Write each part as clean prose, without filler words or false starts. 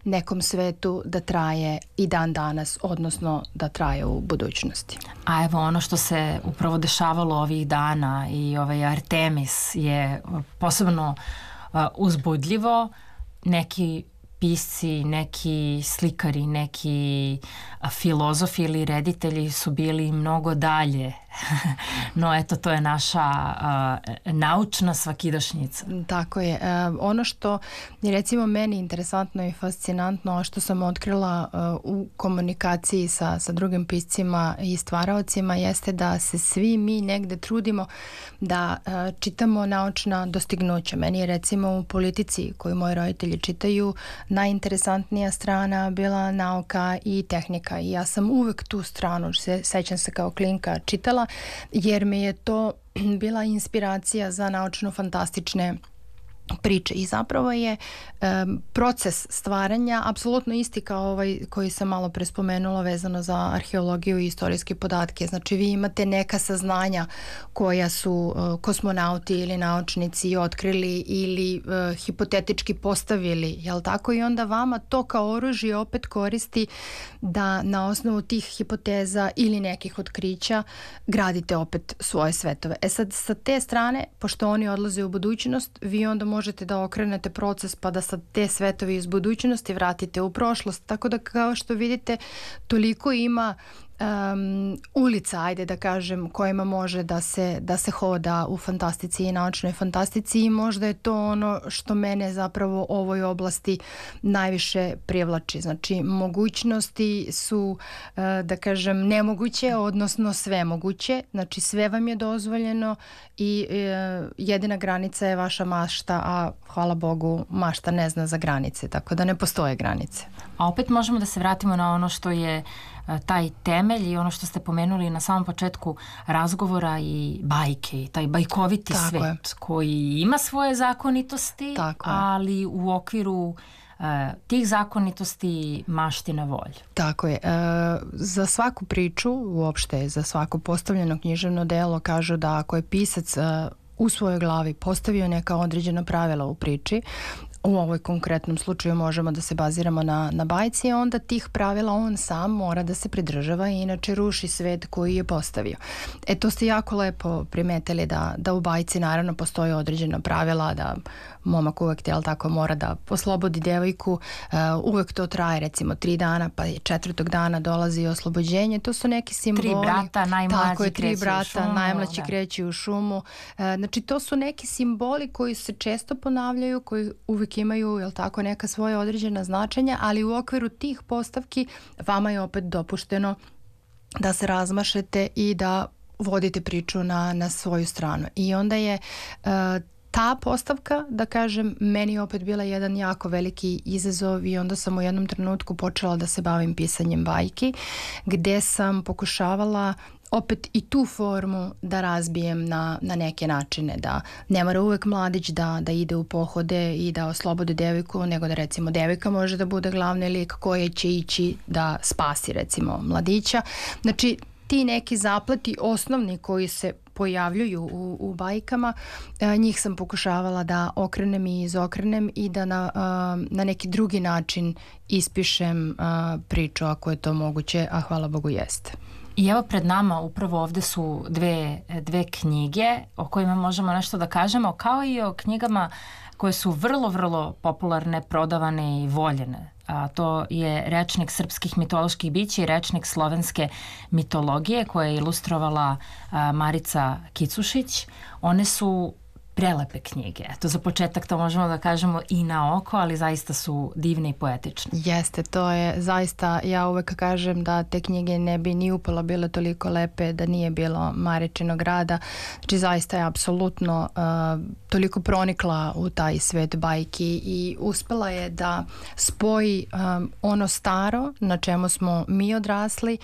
nekom svetu da traje i dan danas, odnosno da traje u budućnosti. A evo ono što se upravo dešavalo ovih dana i ovaj Artemis je posebno uzbudljivo. Neki pisci, neki slikari, neki filozofi ili reditelji su bili mnogo dalje. No eto, to je naša naučna svakidašnjica. Tako je. Ono što je recimo meni interesantno i fascinantno, a što sam otkrila u komunikaciji sa drugim piscima i stvaraocima, jeste da se svi mi negde trudimo da čitamo naučna dostignuća. Meni je recimo u politici koju moji roditelji čitaju najinteresantnija strana bila nauka i tehnika i ja sam uvek tu stranu, sećam se kao klinka, čitala jer mi je to bila inspiracija za naučno-fantastične priče i zapravo je proces stvaranja apsolutno isti kao ovaj koji sam malo pre spomenula vezano za arheologiju i istorijske podatke. Znači vi imate neka saznanja koja su kosmonauti ili naučnici otkrili ili hipotetički postavili, jel tako? I onda vama to kao oružje opet koristi da na osnovu tih hipoteza ili nekih otkrića gradite opet svoje svetove. E sad, sa te strane, pošto oni odlaze u budućnost, vi onda možete da okrenete proces pa da sad te svetovi iz budućnosti vratite u prošlost. Tako da kao što vidite toliko ima ulica, ajde da kažem, kojima može da se hoda u fantastici i naučnoj fantastici i možda je to ono što mene zapravo u ovoj oblasti najviše privlači. Znači mogućnosti su da kažem nemoguće, odnosno sve moguće, znači sve vam je dozvoljeno i jedina granica je vaša mašta, a hvala Bogu mašta ne zna za granice, tako da ne postoje granice. A opet možemo da se vratimo na ono što je taj temelj i ono što ste pomenuli na samom početku razgovora i bajke, taj bajkoviti svet koji ima svoje zakonitosti, ali u okviru tih zakonitosti maština volju. Tako je. Za svaku priču, uopšte za svako postavljeno književno delo kažu da ako je pisac u svojoj glavi postavio neka određena pravila u priči, u ovoj konkretnom slučaju možemo da se baziramo na bajci, onda tih pravila on sam mora da se pridržava i inače ruši svet koji je postavio. To ste jako lepo primetili da u bajci naravno postoje određena pravila, da momak uvek tako mora da oslobodi devojku, uvek to traje recimo 3 dana, pa je 4. dana dolazi oslobođenje, to su neki simboli. 3 brata, najmlađi kreću u šumu. Najmlađi kreću u šumu. Znači to su neki simboli koji se često ponavljaju, koji uvek imaju, jel tako, neka svoje određena značenja, ali u okviru tih postavki vama je opet dopušteno da se razmašete i da vodite priču na svoju stranu. I onda je ta postavka, da kažem, meni je opet bila jedan jako veliki izazov i onda sam u jednom trenutku počela da se bavim pisanjem bajki, gde sam pokušavala opet i tu formu da razbijem na neke načine, da ne mora uvek mladić da ide u pohode i da oslobodi devojku, nego da recimo devojka može da bude glavni lik koji će ići da spasi recimo mladića. Znači ti neki zapleti osnovni koji se pojavljuju u bajkama, njih sam pokušavala da okrenem i izokrenem i da na neki drugi način ispišem priču ako je to moguće, a hvala Bogu jeste. I evo pred nama upravo ovde su dve knjige o kojima možemo nešto da kažemo, kao i o knjigama koje su vrlo, vrlo popularne, prodavane i voljene. A to je Rečnik srpskih mitoloških bića i Rečnik slovenske mitologije koje je ilustrovala Marica Kicušić. One su prelepe knjige. Eto, za početak to možemo da kažemo i na oko, ali zaista su divne i poetične. Jeste, to je zaista, ja uvek kažem da te knjige ne bi ni upala bile toliko lepe da nije bilo Maričinog rada. Znači zaista je apsolutno toliko pronikla u taj svet bajki i uspela je da spoji ono staro na čemu smo mi odrasli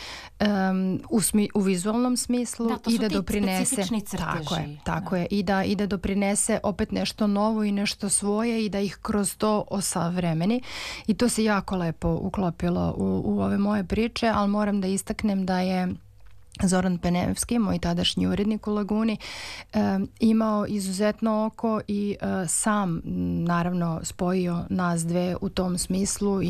u vizualnom smislu i da doprinese tako je i da doprinese opet nešto novo i nešto svoje i da ih kroz to osavremeni i to se jako lepo uklopilo u ove moje priče, ali moram da istaknem da je Zoran Penevski, moj tadašnji urednik u Laguni, imao izuzetno oko i sam naravno spojio nas dve u tom smislu